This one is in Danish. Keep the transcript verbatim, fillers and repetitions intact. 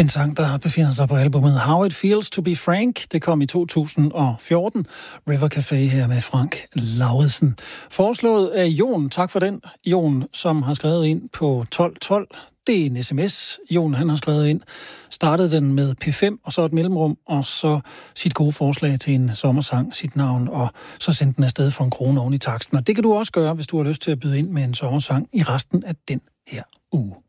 En sang, der befinder sig på albumet How It Feels to Be Frank. Det kom i to tusind og fjorten. River Café her med Frank Lauridsen. Foreslået af Jon. Tak for den, Jon, som har skrevet ind på tolv tolv. Det er en sms, Jon han har skrevet ind. Startede den med P fem, og så et mellemrum, og så sit gode forslag til en sommersang, sit navn, og så sendte den afsted for en krone oven i taksten. Og det kan du også gøre, hvis du har lyst til at byde ind med en sommersang i resten af den her uge.